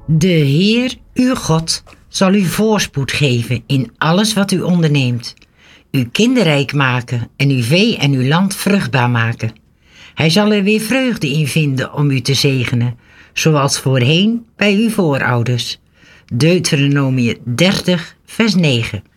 De Heer, uw God, zal u voorspoed geven in alles wat u onderneemt. U kinderrijk maken en uw vee en uw land vruchtbaar maken. Hij zal er weer vreugde in vinden om u te zegenen, zoals voorheen bij uw voorouders. Deuteronomium 30, vers 9.